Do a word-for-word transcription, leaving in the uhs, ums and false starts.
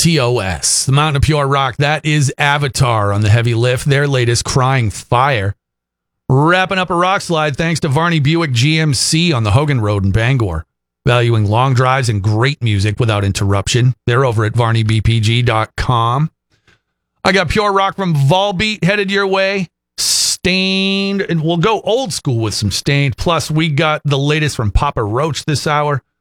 T O S, the Mountain of Pure Rock. That is Avatar on the heavy lift, their latest Crying Fire. Wrapping up a rock slide thanks to Varney Buick G M C on the Hogan Road in Bangor. Valuing long drives and great music without interruption. They're over at varney b p g dot com. I got Pure Rock from Volbeat headed your way. Stained, and we'll go old school with some Stained. Plus, we got the latest from Papa Roach this hour.